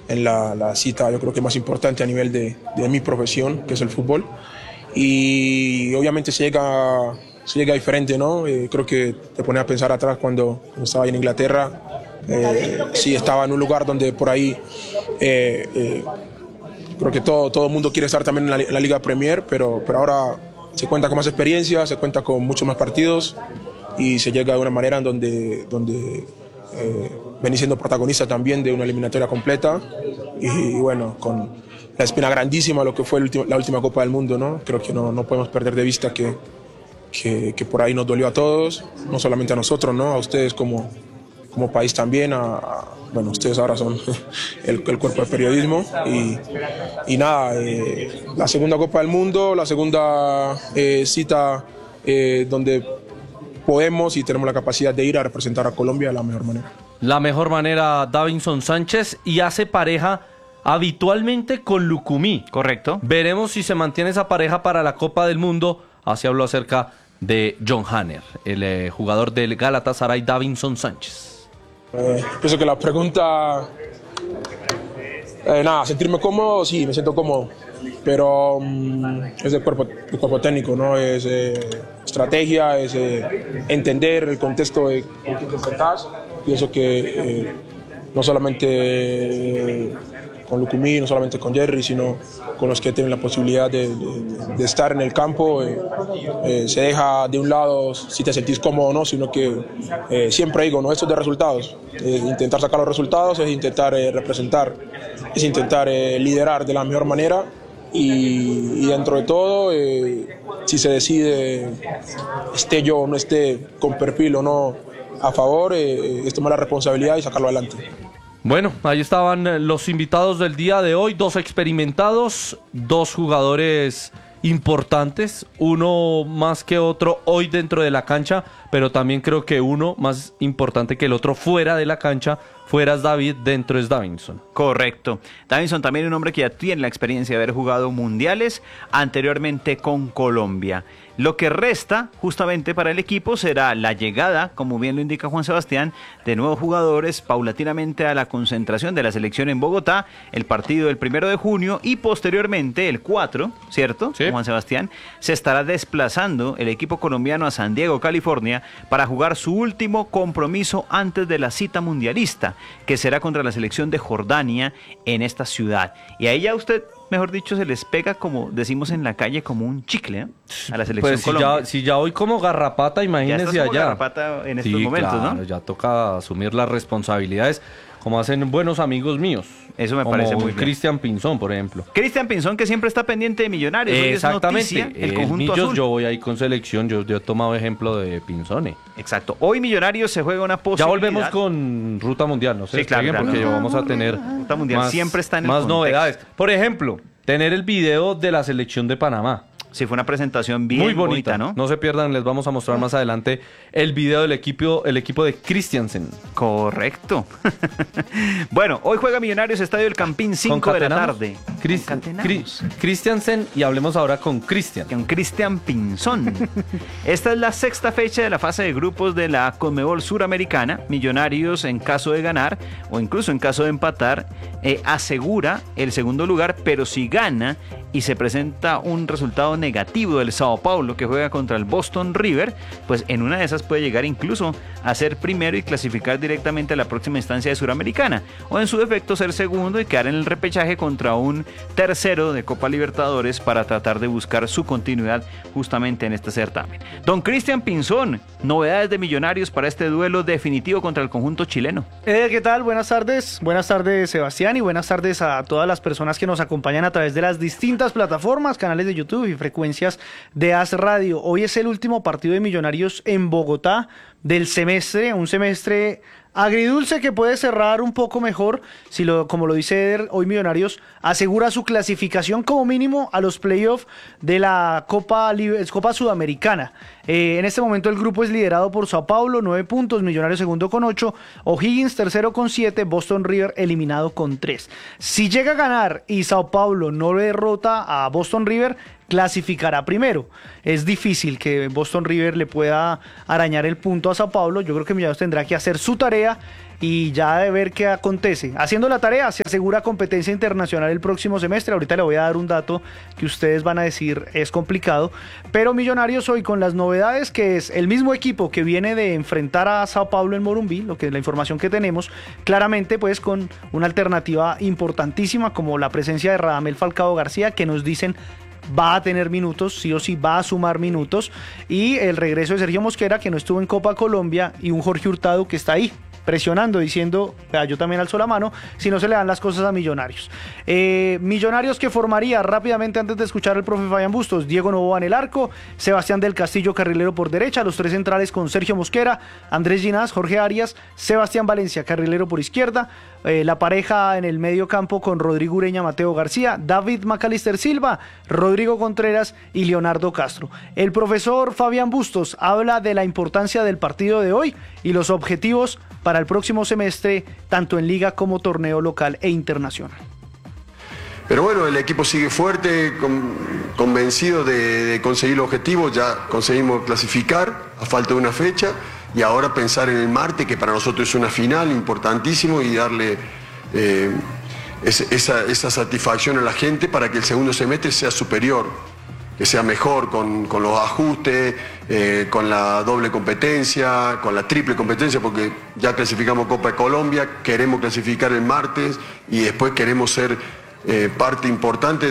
la cita, yo creo que más importante a nivel de mi profesión, que es el fútbol. Y obviamente se llega diferente, ¿no? Creo que te pones a pensar atrás cuando estaba en Inglaterra, sí estaba en un lugar donde por ahí creo que todo el mundo quiere estar también en la Liga Premier, pero ahora se cuenta con más experiencia, se cuenta con muchos más partidos y se llega de una manera en donde venís siendo protagonista también de una eliminatoria completa y bueno, con la espina grandísima lo que fue la última Copa del Mundo, ¿no? Creo que no podemos perder de vista que por ahí nos dolió a todos, no solamente a nosotros, ¿no? A ustedes como país también, bueno, ustedes ahora son el cuerpo de periodismo y nada, la segunda Copa del Mundo, la segunda cita donde podemos y tenemos la capacidad de ir a representar a Colombia de la mejor manera. La mejor manera, Davinson Sánchez, y hace pareja habitualmente con Lucumí. Correcto. Veremos si se mantiene esa pareja para la Copa del Mundo. Así habló acerca de John Hanner, el jugador del Galatasaray, Davinson Sánchez. Pienso que la pregunta... sentirme cómodo, sí, me siento cómodo, pero es del cuerpo técnico, ¿no? Es estrategia, es entender el contexto de con quién te enfrentas. Pienso que no solamente con Lucumí, no solamente con Jerry, sino con los que tienen la posibilidad de estar en el campo, se deja de un lado si te sentís cómodo o no, sino que siempre digo, no, esto es de resultados, intentar sacar los resultados, es intentar representar, es intentar liderar de la mejor manera y dentro de todo, si se decide, esté yo o no esté con perfil o no a favor, es tomar la responsabilidad y sacarlo adelante. Bueno, ahí estaban los invitados del día de hoy, 2 experimentados, 2 jugadores importantes, uno más que otro hoy dentro de la cancha, pero también creo que uno más importante que el otro fuera de la cancha. Fuera es David, dentro es Davinson. Correcto. Davinson también un hombre que ya tiene la experiencia de haber jugado mundiales anteriormente con Colombia. Lo que resta justamente para el equipo será la llegada, como bien lo indica Juan Sebastián, de nuevos jugadores paulatinamente a la concentración de la selección en Bogotá, el partido del 1 de junio y posteriormente el 4, ¿cierto? Sí. Juan Sebastián, se estará desplazando el equipo colombiano a San Diego, California, para jugar su último compromiso antes de la cita mundialista, que será contra la selección de Jordania en esta ciudad. Y ahí ya usted, mejor dicho, se les pega, como decimos en la calle, como un chicle, ¿eh? A la selección pues Colombia. si ya hoy como garrapata, imagínese ya estás como allá. garrapata en estos sí, momentos, claro, ¿no? Ya toca asumir las responsabilidades, como hacen buenos amigos míos. Eso me parece muy bien. Cristian Pinzón, por ejemplo. Cristian Pinzón, que siempre está pendiente de Millonarios. Hoy Exactamente. es noticia, el conjunto azul. Yo voy ahí con selección, yo he tomado ejemplo de Pinzone. Exacto. Hoy Millonarios se juega una posibilidad. Ya volvemos con Ruta Mundial, no sé, Sí, claro, porque claro. vamos a tener Ruta Mundial siempre está en el más contexto. novedades. Por ejemplo, tener el video de la selección de Panamá. Sí, fue una presentación bien muy bonita, ¿no? No se pierdan, les vamos a mostrar más adelante el video del equipo de Christiansen. Correcto. Bueno, hoy juega Millonarios, Estadio del Campín, 5 de la tarde. Christiansen, y hablemos ahora con Cristian. Con Cristian Pinzón. Esta es la 6ª fecha de la fase de grupos de la Conmebol Suramericana. Millonarios, en caso de ganar o incluso en caso de empatar, asegura el segundo lugar, pero si gana y se presenta un resultado negativo del Sao Paulo, que juega contra el Boston River, pues en una de esas puede llegar incluso a ser primero y clasificar directamente a la próxima instancia de Suramericana, o en su defecto ser segundo y quedar en el repechaje contra un tercero de Copa Libertadores para tratar de buscar su continuidad justamente en este certamen. Don Cristian Pinzón, novedades de Millonarios para este duelo definitivo contra el conjunto chileno. ¿Qué tal? Buenas tardes, Sebastián, y buenas tardes a todas las personas que nos acompañan a través de las distintas plataformas, canales de YouTube y frecuencias de AS Radio. Hoy es el último partido de Millonarios en Bogotá del semestre, un semestre agridulce que puede cerrar un poco mejor si como lo dice Eder, hoy Millonarios asegura su clasificación como mínimo a los playoffs de la Copa Sudamericana. En este momento el grupo es liderado por Sao Paulo, 9 puntos, Millonarios segundo con 8, O'Higgins tercero con 7, Boston River eliminado con 3. Si llega a ganar y Sao Paulo no derrota a Boston River, clasificará primero. Es difícil que Boston River le pueda arañar el punto a Sao Paulo. Yo creo que Millonarios tendrá que hacer su tarea y ya de ver qué acontece. Haciendo la tarea se asegura competencia internacional el próximo semestre. Ahorita le voy a dar un dato que ustedes van a decir es complicado, pero Millonarios hoy con las novedades, que es el mismo equipo que viene de enfrentar a Sao Paulo en Morumbí, lo que es la información que tenemos, claramente pues con una alternativa importantísima como la presencia de Radamel Falcao García, que nos dicen va a tener minutos, sí o sí va a sumar minutos, y el regreso de Sergio Mosquera, que no estuvo en Copa Colombia, y un Jorge Hurtado que está ahí presionando, diciendo, yo también alzo la mano, si no se le dan las cosas a Millonarios. Millonarios que formaría rápidamente, antes de escuchar al profe Fabián Bustos: Diego Novoa en el arco, Sebastián del Castillo carrilero por derecha, los tres centrales con Sergio Mosquera, Andrés Ginás, Jorge Arias, Sebastián Valencia carrilero por izquierda, la pareja en el medio campo con Rodrigo Ureña, Mateo García, David Macalister Silva, Rodrigo Contreras y Leonardo Castro. El profesor Fabián Bustos habla de la importancia del partido de hoy y los objetivos para el próximo semestre, tanto en liga como torneo local e internacional. Pero bueno, el equipo sigue fuerte, convencido de conseguir el objetivo. Ya conseguimos clasificar a falta de una fecha, y ahora pensar en el martes, que para nosotros es una final importantísimo, y darle esa satisfacción a la gente para que el segundo semestre sea superior, que sea mejor, con los ajustes, con la doble competencia, con la triple competencia, porque ya clasificamos Copa de Colombia, queremos clasificar el martes y después queremos ser parte importante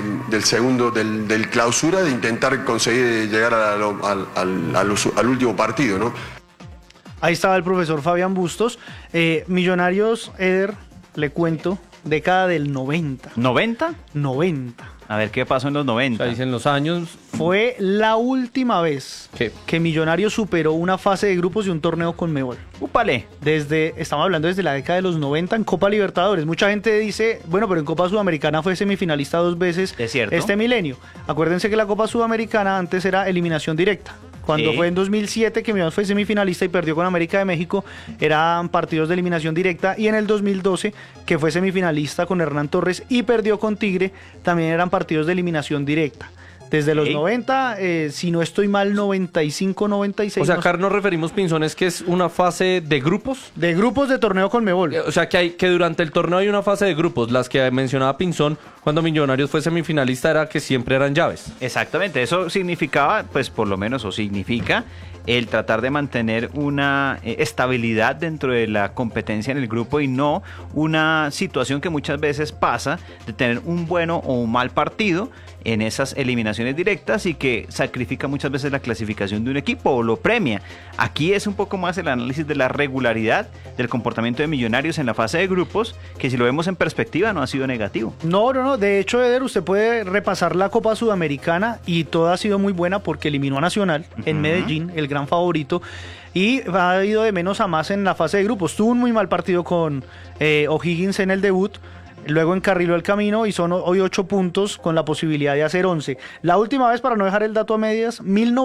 del clausura, de intentar conseguir llegar al último partido, ¿no? Ahí estaba el profesor Fabián Bustos. Millonarios, Eder, le cuento, década del 90. ¿90? 90. A ver, ¿qué pasó en los 90? Dicen los años. Fue la última vez que Millonarios superó una fase de grupos de un torneo Conmebol. ¡Úpale! Estamos hablando desde la década de los 90 en Copa Libertadores. Mucha gente dice, bueno, pero en Copa Sudamericana fue semifinalista 2 veces. ¿Es cierto? Este milenio. Acuérdense que la Copa Sudamericana antes era eliminación directa. Cuando Sí. fue en 2007 que Millonarios fue semifinalista y perdió con América de México, eran partidos de eliminación directa. Y en el 2012, que fue semifinalista con Hernán Torres y perdió con Tigre, también eran partidos de eliminación directa. Desde los 90, si no estoy mal, 95, 96. O sea, no acá nos referimos, Pinzones, que es una fase de grupos. de grupos de torneo Conmebol. O sea, que durante el torneo hay una fase de grupos. Las que mencionaba Pinzón cuando Millonarios fue semifinalista era que siempre eran llaves. Exactamente, eso significaba, pues por lo menos, o significa el tratar de mantener una estabilidad dentro de la competencia en el grupo, y no una situación que muchas veces pasa de tener un bueno o un mal partido en esas eliminaciones directas y que sacrifica muchas veces la clasificación de un equipo o lo premia. Aquí es un poco más el análisis de la regularidad del comportamiento de Millonarios en la fase de grupos, que si lo vemos en perspectiva no ha sido negativo. No. De hecho, Eder, usted puede repasar la Copa Sudamericana y toda ha sido muy buena porque eliminó a Nacional en Medellín, el gran favorito, y ha ido de menos a más en la fase de grupos. Tuvo un muy mal partido con O'Higgins en el debut. Luego encarriló el camino y son hoy 8 puntos con la posibilidad de hacer 11. La última vez, para no dejar el dato a medias,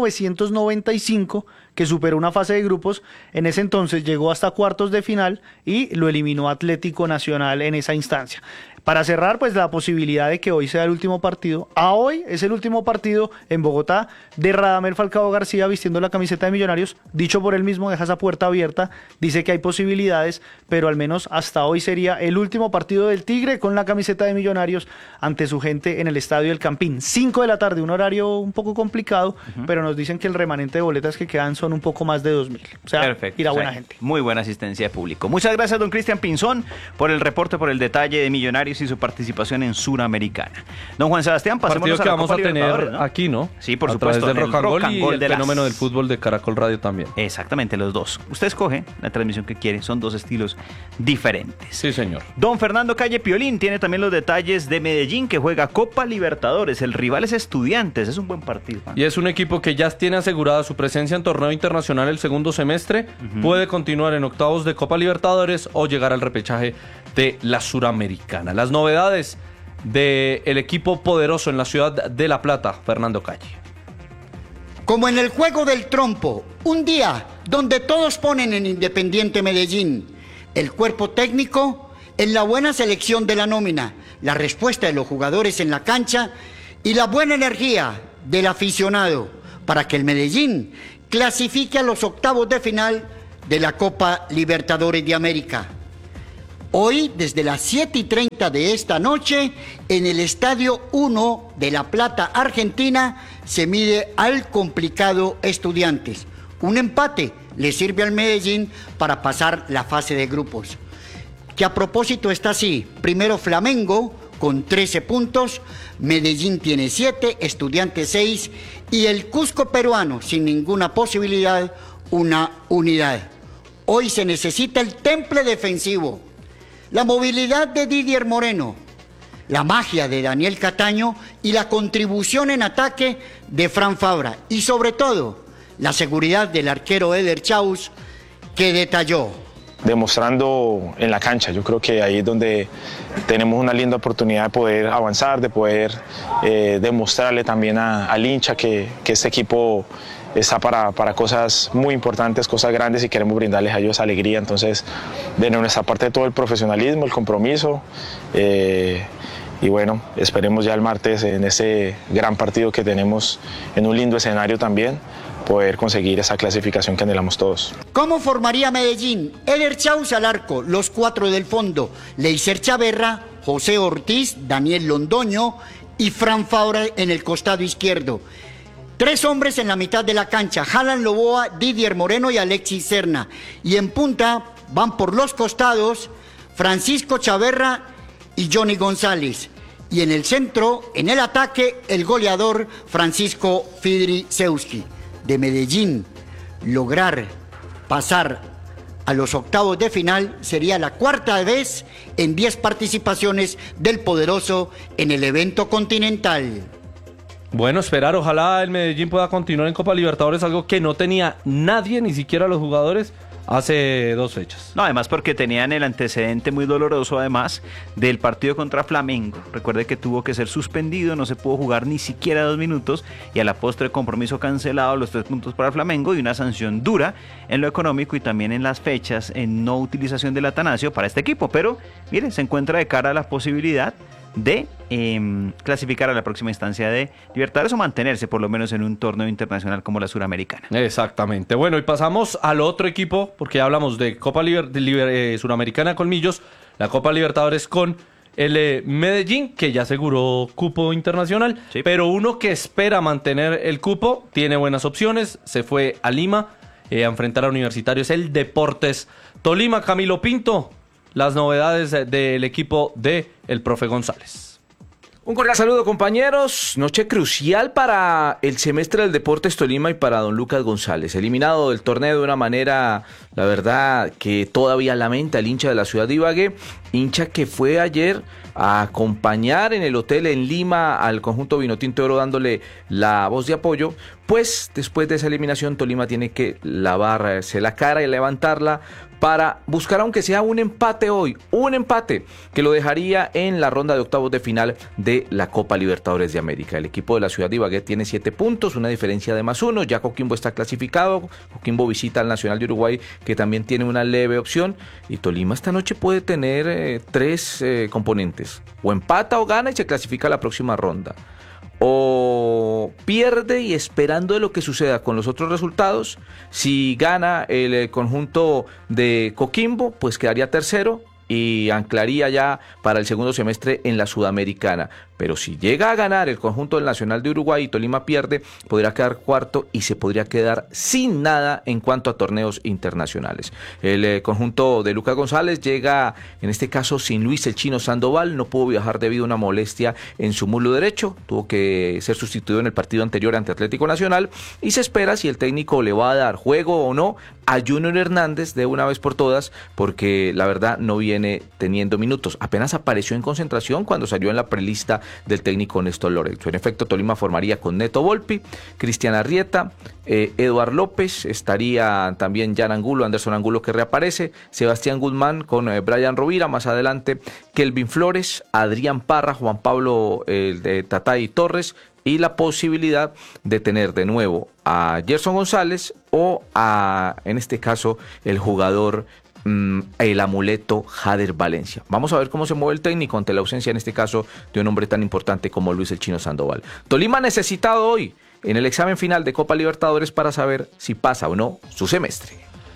1995, que superó una fase de grupos. En ese entonces llegó hasta cuartos de final y lo eliminó Atlético Nacional en esa instancia. Para cerrar, pues la posibilidad de que hoy sea el último partido. A hoy es el último partido en Bogotá de Radamel Falcao García vistiendo la camiseta de Millonarios. Dicho por él mismo, deja esa puerta abierta. Dice que hay posibilidades, pero al menos hasta hoy sería el último partido del Tigre con la camiseta de Millonarios ante su gente en el Estadio El Campín. 5 de la tarde, un horario un poco complicado, pero nos dicen que el remanente de boletas que quedan son un poco más de 2.000. O sea, Perfecto. irá O sea, buena gente. Muy buena asistencia de público. Muchas gracias, don Cristian Pinzón, por el reporte, por el detalle de Millonarios y su participación en Suramericana. Don Juan Sebastián, Partido pasémonos a que la vamos Copa a tener Libertadores, ¿no? aquí, ¿no? Sí, por a supuesto, través del en Rock and Roll y el de las- fenómeno del fútbol de Caracol Radio también. Exactamente, los dos. Usted escoge la transmisión que quiere, son dos estilos diferentes. Sí, señor. Don Fernando Calle Piolín tiene también los detalles de Medellín, que juega Copa Libertadores. El rival es Estudiantes, es un buen partido. Y es un equipo que ya tiene asegurada su presencia en torneo internacional el segundo semestre. Puede continuar en octavos de Copa Libertadores o llegar al repechaje de la Suramericana. Las novedades del equipo poderoso en la ciudad de La Plata, Fernando Calle. Como en el juego del trompo, un día donde todos ponen en Independiente Medellín, el cuerpo técnico en la buena selección de la nómina, la respuesta de los jugadores en la cancha y la buena energía del aficionado para que el Medellín clasifique a los octavos de final de la Copa Libertadores de América. Hoy, desde las 7:30 de esta noche, en el Estadio 1 de La Plata, Argentina, se mide al complicado Estudiantes. Un empate le sirve al Medellín para pasar la fase de grupos. Que a propósito está así: primero Flamengo con 13 puntos, Medellín tiene 7, Estudiantes 6 y el Cusco peruano, sin ninguna posibilidad, una unidad. Hoy se necesita el temple defensivo, la movilidad de Didier Moreno, la magia de Daniel Cataño y la contribución en ataque de Fran Fabra. Y sobre todo, la seguridad del arquero Eder Chaus, que detalló: demostrando en la cancha. Yo creo que ahí es donde tenemos una linda oportunidad de poder avanzar, de poder demostrarle también al hincha que este equipo está para cosas muy importantes, cosas grandes, y queremos brindarles a ellos alegría. Entonces, de nuestra parte, todo el profesionalismo, el compromiso, y bueno, esperemos ya el martes en ese gran partido que tenemos en un lindo escenario también, poder conseguir esa clasificación que anhelamos todos. ¿Cómo formaría Medellín? Eder Chaus al arco, los 4 del fondo: Leiser Chaverra, José Ortiz, Daniel Londoño y Fran Fabra en el costado izquierdo. 3 hombres en la mitad de la cancha: Alan Loboa, Didier Moreno y Alexis Serna. Y en punta van por los costados Francisco Chaverra y Johnny González. Y en el centro, en el ataque, el goleador Francisco Fidrisewski. De Medellín lograr pasar a los octavos de final sería la 4ª vez en 10 participaciones del poderoso en el evento continental. Bueno, esperar, ojalá el Medellín pueda continuar en Copa Libertadores, algo que no tenía nadie, ni siquiera los jugadores, hace 2 fechas. No, además porque tenían el antecedente muy doloroso, además, del partido contra Flamengo. Recuerde que tuvo que ser suspendido, no se pudo jugar ni siquiera 2 minutos, y a la postre compromiso cancelado, los 3 puntos para Flamengo y una sanción dura en lo económico y también en las fechas en no utilización del Atanasio para este equipo. Pero, mire, se encuentra de cara a la posibilidad de clasificar a la próxima instancia de Libertadores o mantenerse por lo menos en un torneo internacional como la Suramericana. Exactamente. Bueno, y pasamos al otro equipo, porque ya hablamos de Copa Suramericana con Millos, la Copa Libertadores con el Medellín, que ya aseguró cupo internacional, sí. Pero uno que espera mantener el cupo, tiene buenas opciones, se fue a Lima a enfrentar a Universitario, es el Deportes Tolima. Camilo Pinto, las novedades del equipo de el profe González. Un cordial saludo, compañeros. Noche crucial para el semestre del Deportes Tolima y para don Lucas González. Eliminado del torneo de una manera, la verdad, que todavía lamenta el hincha de la ciudad de Ibagué. Hincha que fue ayer a acompañar en el hotel en Lima al conjunto Vinotinto de Oro dándole la voz de apoyo. Pues después de esa eliminación, Tolima tiene que lavarse la cara y levantarla para buscar aunque sea un empate hoy, un empate que lo dejaría en la ronda de octavos de final de la Copa Libertadores de América. El equipo de la ciudad de Ibagué tiene 7 puntos, una diferencia de +1, ya Coquimbo está clasificado, Coquimbo visita al Nacional de Uruguay, que también tiene una leve opción, y Tolima esta noche puede tener 3 componentes: o empata o gana y se clasifica a la próxima ronda, o pierde y esperando de lo que suceda con los otros resultados. Si gana el conjunto de Coquimbo, pues quedaría tercero y anclaría ya para el segundo semestre en la Sudamericana. Pero si llega a ganar el conjunto del Nacional de Uruguay y Tolima pierde, podría quedar cuarto y se podría quedar sin nada en cuanto a torneos internacionales. El conjunto de Lucas González llega, en este caso, sin Luis el Chino Sandoval. No pudo viajar debido a una molestia en su muslo derecho. Tuvo que ser sustituido en el partido anterior ante Atlético Nacional. Y se espera si el técnico le va a dar juego o no a Junior Hernández de una vez por todas, porque la verdad no viene teniendo minutos. Apenas apareció en concentración cuando salió en la prelista del técnico Néstor Lorenzo. En efecto, Tolima formaría con Neto Volpi, Cristian Arrieta, Eduard López, estaría también Jan Angulo, Anderson Angulo, que reaparece, Sebastián Guzmán con Brian Rovira, más adelante Kelvin Flores, Adrián Parra, Juan Pablo de Tatay Torres, y la posibilidad de tener de nuevo a Gerson González o a, en este caso, el jugador el amuleto Jader Valencia. Vamos a ver cómo se mueve el técnico ante la ausencia, en este caso, de un hombre tan importante como Luis el Chino Sandoval. Tolima necesitado hoy en el examen final de Copa Libertadores para saber si pasa o no su semestre.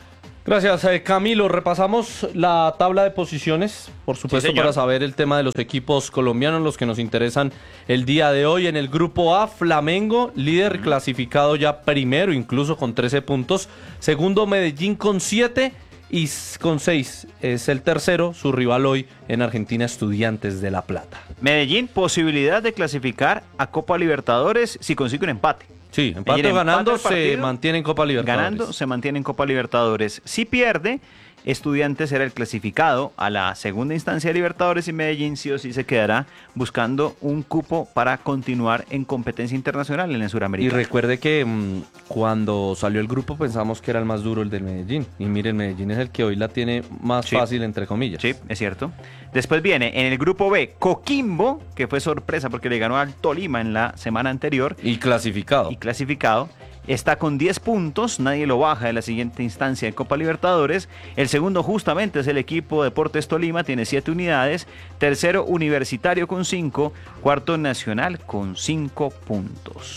Gracias, Camilo. Repasamos la tabla de posiciones, por supuesto, señor. para saber el tema de los equipos colombianos, los que nos interesan el día de hoy. En el grupo A, Flamengo, líder clasificado ya primero, incluso con 13 puntos. Segundo, Medellín con 7 y con 6 es el tercero, su rival hoy en Argentina, Estudiantes de La Plata. Medellín, posibilidad de clasificar a Copa Libertadores si consigue un empate. Sí, empate Medellín ganando empata el se partido, mantiene en Copa Libertadores. Ganando se mantiene en Copa Libertadores. Si pierde, Estudiantes será el clasificado a la segunda instancia de Libertadores y Medellín sí o sí se quedará buscando un cupo para continuar en competencia internacional en el Y Suramericano. recuerde que cuando salió el grupo pensamos que era el más duro el del Medellín. Y miren, Medellín es el que hoy la tiene más Sí. fácil, entre comillas. Sí, es cierto. Después viene en el grupo B, Coquimbo, que fue sorpresa porque le ganó al Tolima en la semana anterior Y clasificado. y clasificado. Está con 10 puntos, nadie lo baja de la siguiente instancia de Copa Libertadores. El segundo justamente es el equipo Deportes Tolima, tiene 7 unidades. Tercero, Universitario con 5. Cuarto, Nacional con 5 puntos.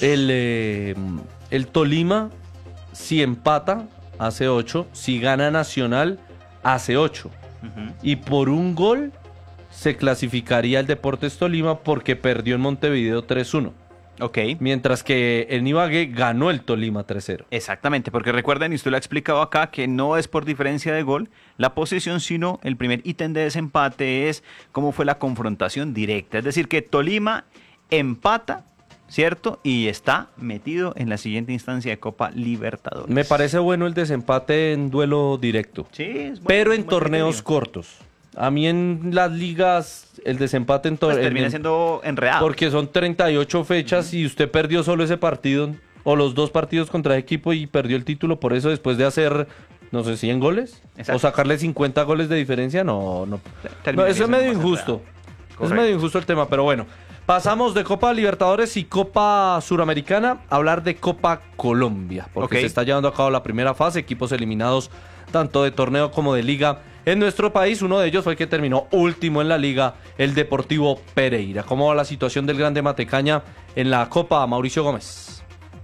El Tolima, si empata, hace 8. Si gana Nacional, hace 8. Ujú. Y por un gol se clasificaría el Deportes Tolima porque perdió en Montevideo 3-1. Ok. Mientras que en Ibagué ganó el Tolima 3-0. Exactamente, porque recuerden, y usted lo ha explicado acá, que no es por diferencia de gol la posición, sino el primer ítem de desempate es cómo fue la confrontación directa. Es decir, que Tolima empata, ¿cierto? Y está metido en la siguiente instancia de Copa Libertadores. Me parece bueno el desempate en duelo directo. Sí, es buen- Pero en buen torneos criterio. cortos. A mí en las ligas el desempate en Pues torneos... termina siendo enredado. Porque son 38 fechas y usted perdió solo ese partido o los 2 partidos contra el equipo y perdió el título por eso después de hacer, no sé, 100 goles Exacto. o sacarle 50 goles de diferencia. No, Termina eso es siendo medio más injusto. enredado. Es Correcto. medio injusto el tema, pero bueno. Pasamos de Copa Libertadores y Copa Suramericana a hablar de Copa Colombia, porque Ok. se está llevando a cabo la primera fase, equipos eliminados tanto de torneo como de liga en nuestro país. Uno de ellos fue el que terminó último en la liga, el Deportivo Pereira. ¿Cómo va la situación del Grande Matecaña en la Copa, Mauricio Gómez?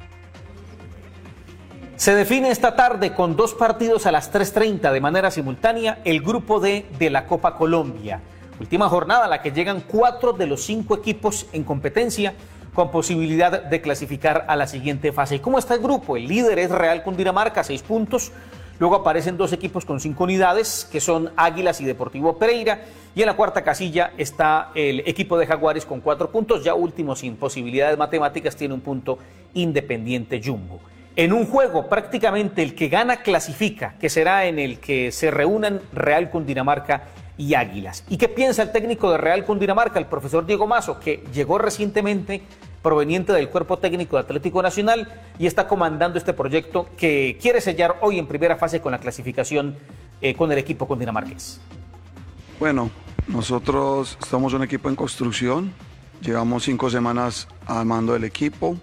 Se define esta tarde con 2 partidos a las 3:30 de manera simultánea el grupo D de la Copa Colombia. Última jornada a la que llegan 4 de los 5 equipos en competencia con posibilidad de clasificar a la siguiente fase. ¿Y cómo está el grupo? El líder es Real Cundinamarca, 6 puntos. Luego aparecen 2 equipos con 5 unidades, que son Águilas y Deportivo Pereira. Y en la cuarta casilla está el equipo de Jaguares con 4 puntos. Ya último, sin posibilidades matemáticas, tiene un punto Independiente Jumbo. En un juego prácticamente el que gana clasifica, que será en el que se reúnan Real Cundinamarca y Águilas. ¿Y qué piensa el técnico de Real Cundinamarca, el profesor Diego Mazo, que llegó recientemente proveniente del cuerpo técnico de Atlético Nacional y está comandando este proyecto que quiere sellar hoy en primera fase con la clasificación con el equipo cundinamarqués? Bueno, nosotros somos un equipo en construcción, llevamos 5 semanas al mando del equipo,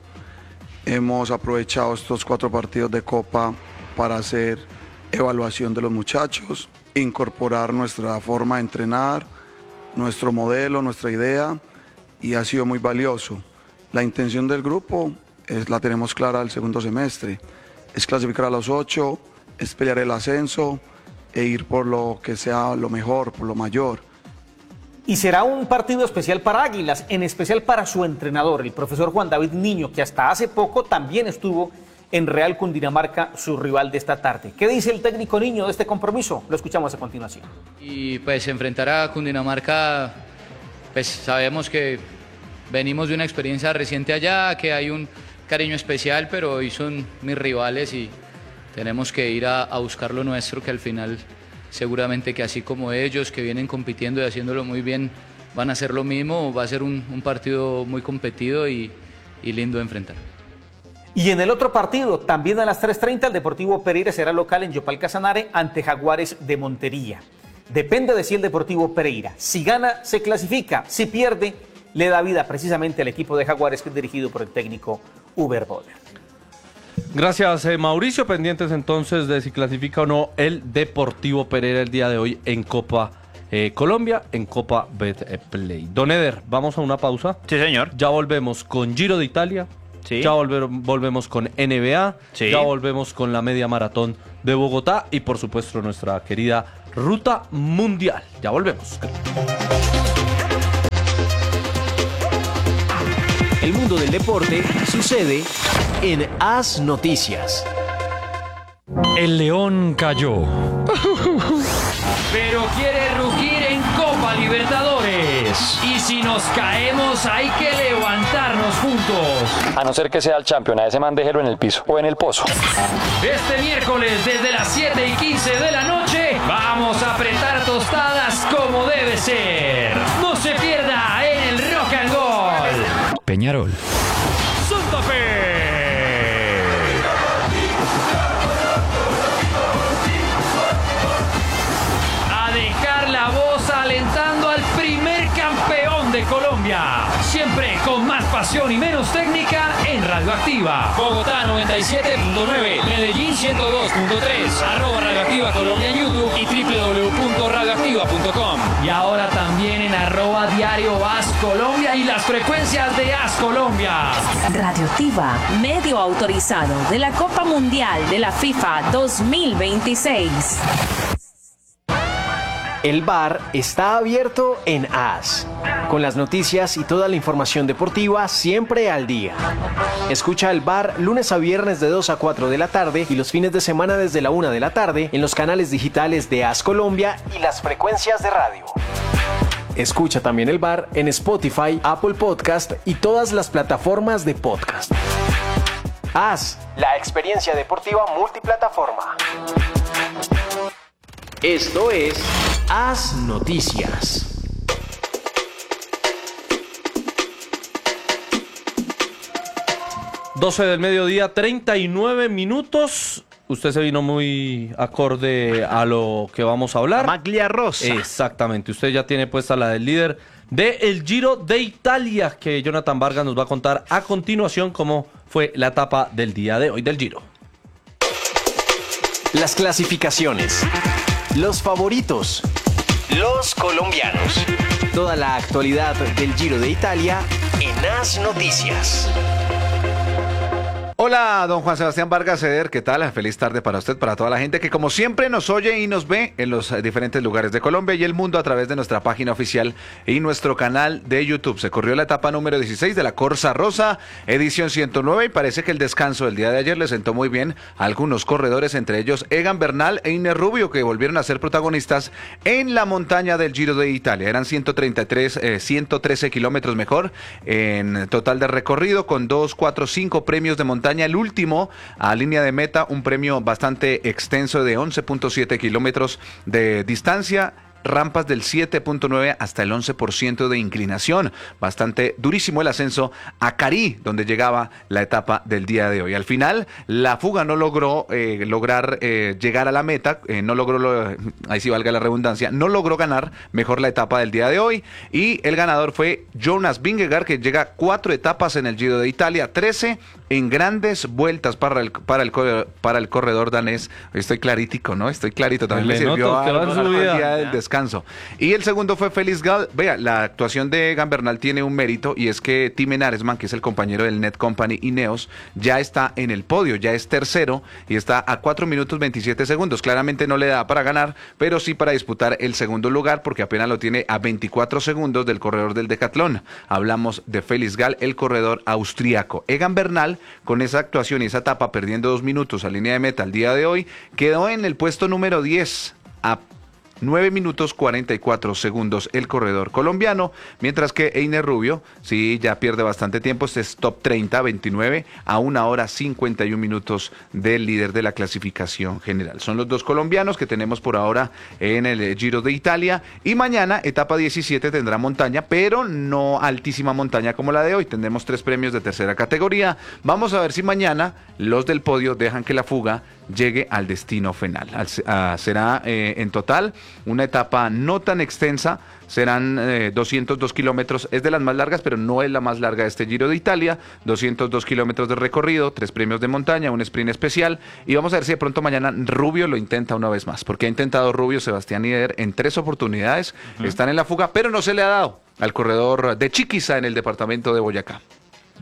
hemos aprovechado estos 4 partidos de Copa para hacer evaluación de los muchachos, incorporar nuestra forma de entrenar, nuestro modelo, nuestra idea, y ha sido muy valioso. La intención del grupo la tenemos clara el segundo semestre, es clasificar a los 8, es pelear el ascenso e ir por lo que sea lo mejor, por lo mayor. Y será un partido especial para Águilas, en especial para su entrenador, el profesor Juan David Niño, que hasta hace poco también estuvo en Real Cundinamarca, su rival de esta tarde. ¿Qué dice el técnico Niño de este compromiso? Lo escuchamos a continuación. Y pues enfrentar a Cundinamarca, pues sabemos que venimos de una experiencia reciente allá, que hay un cariño especial, pero hoy son mis rivales y tenemos que ir a buscar lo nuestro, que al final seguramente que así como ellos que vienen compitiendo y haciéndolo muy bien, van a hacer lo mismo. Va a ser un partido muy competido y lindo de enfrentar. Y en el otro partido, también a las 3:30, el Deportivo Pereira será local en Yopal Casanare ante Jaguares de Montería. Depende de si el Deportivo Pereira, si gana, se clasifica, si pierde, le da vida precisamente al equipo de Jaguares, que es dirigido por el técnico Uber Boder. Gracias, Mauricio. Pendientes entonces de si clasifica o no el Deportivo Pereira el día de hoy en Copa Colombia, en Copa Betplay. Don Eder, vamos a una pausa. Sí, señor. Ya volvemos con Giro de Italia. Sí. Ya volvemos con NBA. Sí. Ya volvemos con la media maratón de Bogotá y por supuesto nuestra querida Ruta Mundial. Ya volvemos. El mundo del deporte sucede en As Noticias. El León cayó. Pero quiere rugir en Copa Libertadores. Y si nos caemos hay que levantarnos juntos. A no ser que sea el campeón, a ese man déjelo en el piso o en el pozo. Este miércoles desde las 7:15 de la noche vamos a apretar tostadas como debe ser. No se pierda en el Rock and Gol. Peñarol. Santa Fe. A dejar la voz alentando al primer campeón de Colombia. Siempre con más pasión y menos técnica en Radioactiva. Bogotá 97.9, Medellín 102.3, @Radioactiva Colombia en YouTube y www.radioactiva.com. Y ahora también en @Diario As Colombia y las frecuencias de As Colombia. Radioactiva, medio autorizado de la Copa Mundial de la FIFA 2026. El bar está abierto en As, con las noticias y toda la información deportiva siempre al día. Escucha el bar lunes a viernes de 2 a 4 de la tarde y los fines de semana desde la 1 de la tarde en los canales digitales de As Colombia y las frecuencias de radio. Escucha también el bar en Spotify, Apple Podcast y todas las plataformas de podcast. As, la experiencia deportiva multiplataforma. Esto es As Noticias. ...12 del mediodía, 39 minutos... Usted se vino muy acorde a lo que vamos a hablar. Maglia rosa. Exactamente. Usted ya tiene puesta la del líder del Giro de Italia, que Jonathan Vargas nos va a contar a continuación cómo fue la etapa del día de hoy del Giro. Las clasificaciones, los favoritos, los colombianos. Toda la actualidad del Giro de Italia en As Noticias. Hola, don Juan Sebastián Vargas Eder, ¿qué tal? Feliz tarde para usted, para toda la gente que como siempre nos oye y nos ve en los diferentes lugares de Colombia y el mundo a través de nuestra página oficial y nuestro canal de YouTube. Se corrió la etapa número 16 de la Corsa Rosa, edición 109, y parece que el descanso del día de ayer le sentó muy bien a algunos corredores, entre ellos Egan Bernal e Iner Rubio, que volvieron a ser protagonistas en la montaña del Giro de Italia. Eran 113 kilómetros mejor en total de recorrido, con 2, 4, 5 premios de montaña. El último a línea de meta, un premio bastante extenso de 11.7 kilómetros de distancia, rampas del 7.9 hasta el 11% de inclinación. Bastante durísimo el ascenso a Carí, donde llegaba la etapa del día de hoy. Al final, la fuga no logró llegar a la meta, no logró, ahí sí valga la redundancia, no logró ganar mejor la etapa del día de hoy. Y el ganador fue Jonas Vingegaard, que llega 4 etapas en el Giro de Italia, 13 en grandes vueltas para el corredor danés. Estoy clarítico, ¿no? Estoy clarito. También le sirvió a día del descanso. Y el segundo fue Félix Gall. Vea, la actuación de Egan Bernal tiene un mérito, y es que Tim Aresman, que es el compañero del Net Company Ineos, ya está en el podio, ya es tercero y está a 4 minutos 27 segundos. Claramente no le da para ganar, pero sí para disputar el segundo lugar, porque apenas lo tiene a 24 segundos del corredor del Decatlón. Hablamos de Félix Gall, el corredor austríaco. Egan Bernal, con esa actuación y esa etapa, perdiendo 2 minutos a línea de meta el día de hoy, quedó en el puesto número 10 a 9 minutos 44 segundos el corredor colombiano, mientras que Einer Rubio, sí, ya pierde bastante tiempo, este es top 30, 29, a 1 hora 51 minutos del líder de la clasificación general. Son los dos colombianos que tenemos por ahora en el Giro de Italia, y mañana, etapa 17, tendrá montaña, pero no altísima montaña como la de hoy. Tendremos 3 premios de tercera categoría. Vamos a ver si mañana los del podio dejan que la fuga llegue al destino final. Será en total una etapa no tan extensa, serán 202 kilómetros, es de las más largas, pero no es la más larga de este Giro de Italia. 202 kilómetros de recorrido, 3 premios de montaña, un sprint especial, y vamos a ver si de pronto mañana Rubio lo intenta una vez más, porque ha intentado Rubio, Sebastián Eder, en 3 oportunidades, están en la fuga, pero no se le ha dado al corredor de Chiquiza en el departamento de Boyacá.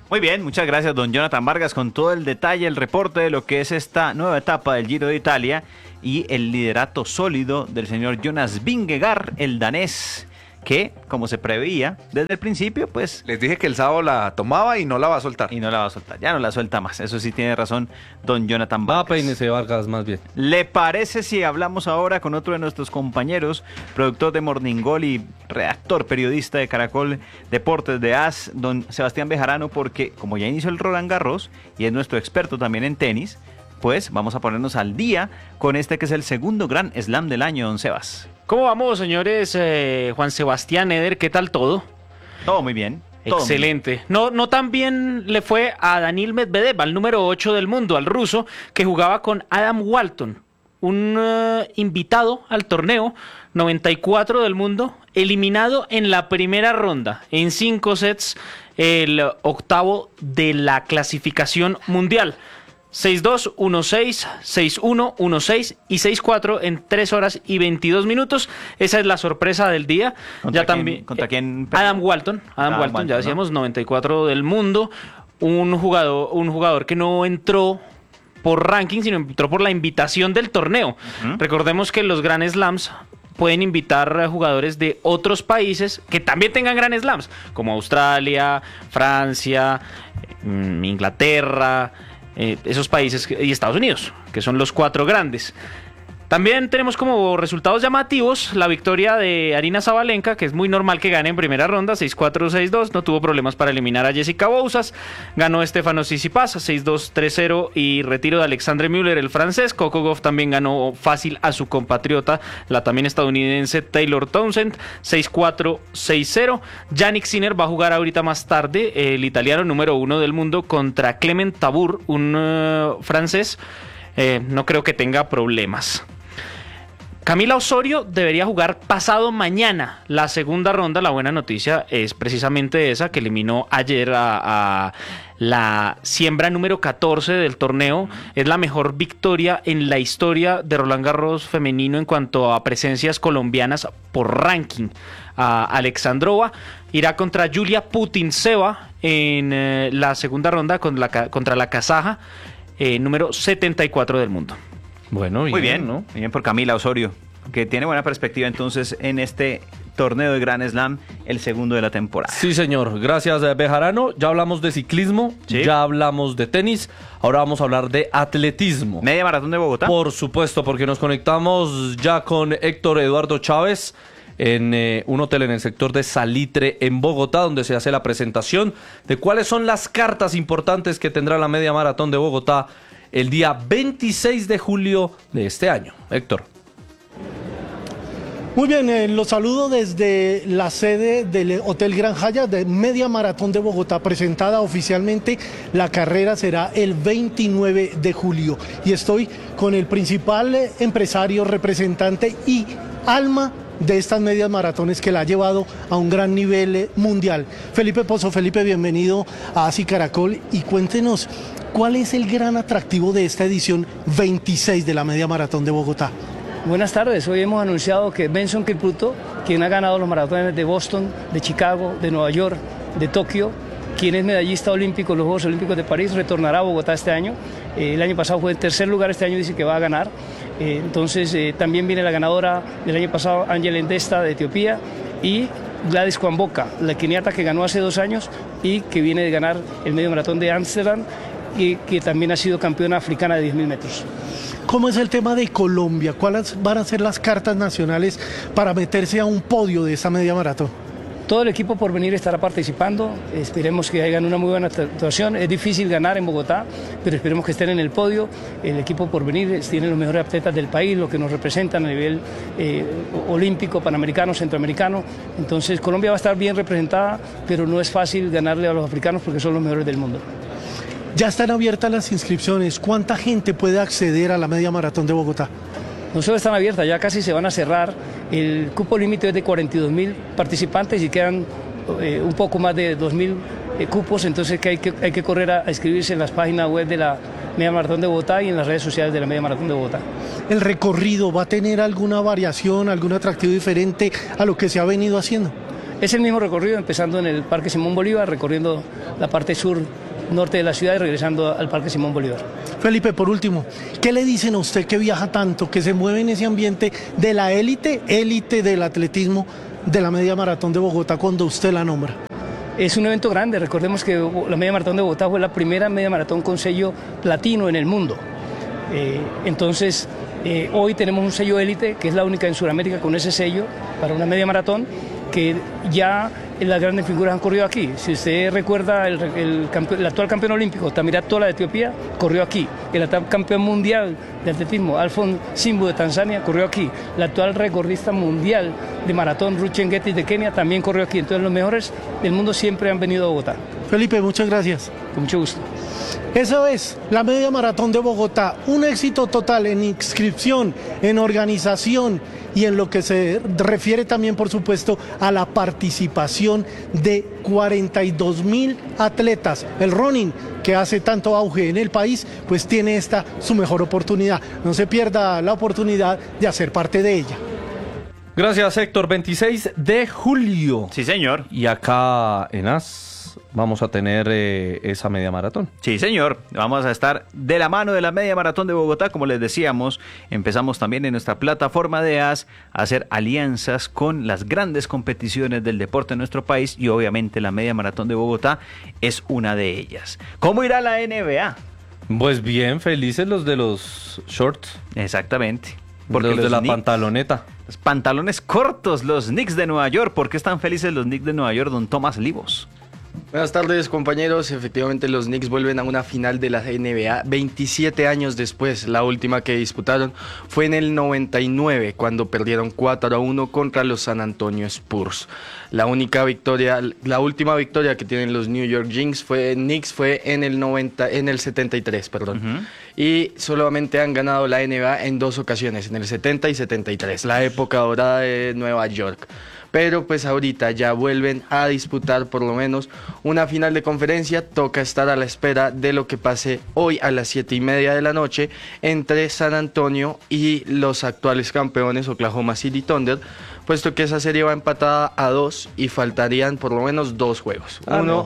Muy bien, muchas gracias, don Jonathan Vargas, con todo el detalle, el reporte de lo que es esta nueva etapa del Giro de Italia y el liderato sólido del señor Jonas Vingegaard, el danés, que, como se preveía desde el principio, pues... Les dije que el sábado la tomaba y no la va a soltar. Y no la va a soltar, ya no la suelta más. Eso sí tiene razón don Jonathan Vargas. Va a peínese Vargas más bien. ¿Le parece si hablamos ahora con otro de nuestros compañeros, productor de Morning Gol y redactor, periodista de Caracol Deportes de AS, don Sebastián Bejarano? Porque como ya inició el Roland Garros y es nuestro experto también en tenis, pues vamos a ponernos al día con este que es el segundo Grand Slam del año, don Sebas. ¿Cómo vamos, señores? Juan Sebastián, Eder, ¿qué tal todo? Todo muy bien. Excelente. No tan bien le fue a Daniil Medvedev, al número 8 del mundo, al ruso, que jugaba con Adam Walton, un invitado al torneo, 94 del mundo, eliminado en la primera ronda, en 5 sets, el octavo de la clasificación mundial. 6-2, 1-6, 6-1, 1-6 y 6-4 en 3 horas y 22 minutos. Esa es la sorpresa del día. ¿Contra quién? Adam Walton, ya decíamos, ¿no? 94 del mundo. Un jugador que no entró por ranking, sino entró por la invitación del torneo. Recordemos que los Grand Slams pueden invitar a jugadores de otros países que también tengan Grand Slams, como Australia, Francia, Inglaterra, esos países y Estados Unidos, que son los 4 grandes. También tenemos como resultados llamativos la victoria de Aryna Sabalenka, que es muy normal que gane en primera ronda, 6-4, 6-2, no tuvo problemas para eliminar a Jessica Bouzas, ganó Stefanos Tsitsipas, 6-2, 3-0 y retiro de Alexandre Müller, el francés. Coco Gauff también ganó fácil a su compatriota, la también estadounidense Taylor Townsend, 6-4, 6-0. Yannick Sinner va a jugar ahorita más tarde, el italiano número 1 del mundo, contra Clement Tabour, un francés. No creo que tenga problemas. Camila Osorio debería jugar pasado mañana la segunda ronda. La buena noticia es precisamente esa, que eliminó ayer a la siembra número 14 del torneo. Es la mejor victoria en la historia de Roland Garros femenino en cuanto a presencias colombianas por ranking. Alexandrova irá contra Yulia Putintseva en la segunda ronda contra la kazaja, número 74 del mundo. Bueno, muy bien, ¿no? Muy bien por Camila Osorio, que tiene buena perspectiva entonces en este torneo de Grand Slam, el segundo de la temporada. Sí, señor. Gracias, Bejarano. Ya hablamos de ciclismo, ya hablamos de tenis, ahora vamos a hablar de atletismo. ¿Media maratón de Bogotá? Por supuesto, porque nos conectamos ya con Héctor Eduardo Chávez en un hotel en el sector de Salitre en Bogotá, donde se hace la presentación de cuáles son las cartas importantes que tendrá la media maratón de Bogotá el día 26 de julio de este año. Héctor. Muy bien, los saludo desde la sede del Hotel Gran Hyatt de Media Maratón de Bogotá, presentada oficialmente. La carrera será el 29 de julio y estoy con el principal empresario, representante y alma de estas medias maratones que la ha llevado a un gran nivel mundial. Felipe Pozo. Felipe, bienvenido a ASI Caracol y cuéntenos, ¿cuál es el gran atractivo de esta edición 26 de la Media Maratón de Bogotá? Buenas tardes, hoy hemos anunciado que Benson Kipruto, quien ha ganado los maratones de Boston, de Chicago, de Nueva York, de Tokio, quien es medallista olímpico en los Juegos Olímpicos de París, retornará a Bogotá este año. El año pasado fue en tercer lugar, este año dice que va a ganar. Entonces también viene la ganadora del año pasado, Ángel Endesta de Etiopía, y Gladys Kwamboka, la keniata que ganó hace 2 años y que viene de ganar el medio maratón de Ámsterdam y que también ha sido campeona africana de 10.000 metros. ¿Cómo es el tema de Colombia? ¿Cuáles van a ser las cartas nacionales para meterse a un podio de esta media maratón? Todo el equipo por venir estará participando, esperemos que hagan una muy buena actuación. Es difícil ganar en Bogotá, pero esperemos que estén en el podio. El equipo por venir tiene los mejores atletas del país, los que nos representan a nivel olímpico, panamericano, centroamericano. Entonces Colombia va a estar bien representada, pero no es fácil ganarle a los africanos porque son los mejores del mundo. Ya están abiertas las inscripciones. ¿Cuánta gente puede acceder a la media maratón de Bogotá? No solo están abiertas, ya casi se van a cerrar. El cupo límite es de 42.000 participantes y quedan un poco más de 2.000 cupos, entonces que hay que correr a inscribirse en las páginas web de la Media Maratón de Bogotá y en las redes sociales de la Media Maratón de Bogotá. ¿El recorrido va a tener alguna variación, algún atractivo diferente a lo que se ha venido haciendo? Es el mismo recorrido, empezando en el Parque Simón Bolívar, recorriendo la parte sur norte de la ciudad y regresando al Parque Simón Bolívar. Felipe, por último, ¿qué le dicen a usted que viaja tanto, que se mueve en ese ambiente de la élite del atletismo de la media maratón de Bogotá cuando usted la nombra? Es un evento grande, recordemos que la media maratón de Bogotá fue la primera media maratón con sello platino en el mundo. Entonces, hoy tenemos un sello élite, que es la única en Sudamérica con ese sello para una media maratón, que ya las grandes figuras han corrido aquí. Si usted recuerda, el actual campeón olímpico, Tamirat Tola de Etiopía, corrió aquí. El actual campeón mundial de atletismo, Alphonse Simbu de Tanzania, corrió aquí. El actual recordista mundial de maratón, Ruth Chepngetich de Kenia, también corrió aquí. Entonces los mejores del mundo siempre han venido a Bogotá. Felipe, muchas gracias. Con mucho gusto. Eso es la media maratón de Bogotá, un éxito total en inscripción, en organización y en lo que se refiere también, por supuesto, a la participación de 42,000 atletas. El running, que hace tanto auge en el país, pues tiene esta su mejor oportunidad. No se pierda la oportunidad de hacer parte de ella. Gracias, Héctor. 26 de julio. Sí, señor. Y acá en AS vamos a tener esa media maratón. Sí, señor. Vamos a estar de la mano de la media maratón de Bogotá. Como les decíamos, empezamos también en nuestra plataforma de AS a hacer alianzas con las grandes competiciones del deporte en nuestro país y obviamente la media maratón de Bogotá es una de ellas. ¿Cómo irá la NBA? Pues bien, felices los de los shorts. Exactamente. Porque los de la pantaloneta. Los pantalones cortos, los Knicks de Nueva York. ¿Por qué están felices los Knicks de Nueva York, don Tomás Livos? Buenas tardes, compañeros. Efectivamente, los Knicks vuelven a una final de la NBA 27 años después. La última que disputaron fue en el 99, cuando perdieron 4-1 contra los San Antonio Spurs. La última victoria que tienen los New York Knicks fue en el 73, perdón. Y solamente han ganado la NBA en 2 ocasiones, en el 70 y 73, la época dorada de Nueva York. Pero pues ahorita ya vuelven a disputar por lo menos una final de conferencia. Toca estar a la espera de lo que pase hoy a las 7:30 de la noche entre San Antonio y los actuales campeones Oklahoma City Thunder, puesto que esa serie va empatada a 2 y faltarían por lo menos 2 juegos.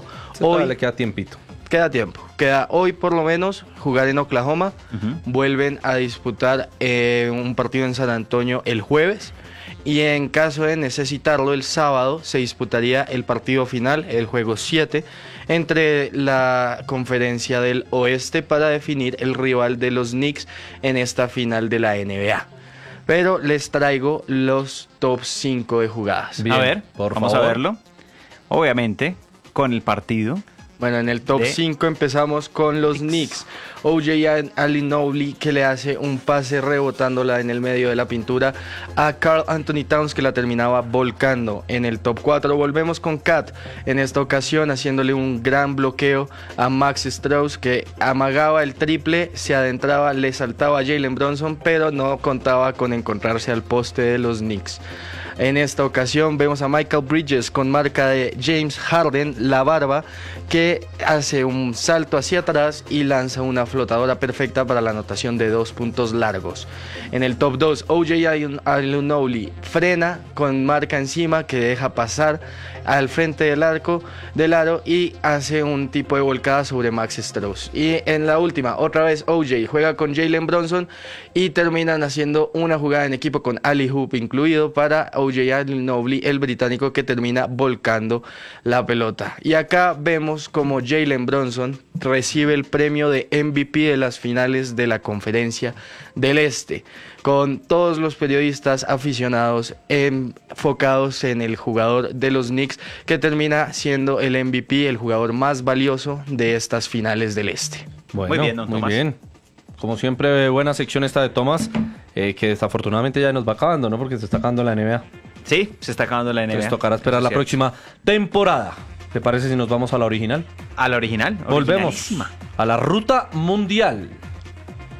Hoy le queda tiempito. Queda tiempo. Queda hoy por lo menos jugar en Oklahoma. Vuelven a disputar un partido en San Antonio el jueves. Y en caso de necesitarlo, el sábado se disputaría el partido final, el juego 7, entre la conferencia del oeste para definir el rival de los Knicks en esta final de la NBA. Pero les traigo los top 5 de jugadas. Bien, a ver, vamos a verlo. Obviamente, con el partido. Bueno, en el top 5 empezamos con los Knicks. O.J. Anunoby, que le hace un pase rebotándola en el medio de la pintura a Karl Anthony Towns, que la terminaba volcando. En el top 4 volvemos con Cat, en esta ocasión haciéndole un gran bloqueo a Max Strus, que amagaba el triple, se adentraba, le saltaba a Jalen Brunson, pero no contaba con encontrarse al poste de los Knicks. En esta ocasión vemos a Michael Bridges con marca de James Harden, la barba, que hace un salto hacia atrás y lanza una flotadora perfecta para la anotación de 2 puntos largos. En el top 2, O.J. Anunoby frena con marca encima que deja pasar al frente del aro y hace un tipo de volcada sobre Max Strus. Y en la última, otra vez O.J. juega con Jalen Brunson y terminan haciendo una jugada en equipo con alley-oop incluido para O.J. Anunoby, el británico, que termina volcando la pelota. Y acá vemos como Jalen Brunson recibe el premio de MVP de las finales de la Conferencia del Este, con todos los periodistas aficionados enfocados en el jugador de los Knicks, que termina siendo el MVP, el jugador más valioso de estas finales del Este. Bueno, muy bien, don Tomás. Muy bien. Como siempre, buena sección esta de Tomás, que desafortunadamente ya nos va acabando, ¿no? Porque se está acabando la NBA. Sí, se está acabando la NBA. Entonces tocará esperar la próxima temporada. ¿Te parece si nos vamos a la original? ¿A la original? Volvemos a la ruta mundial.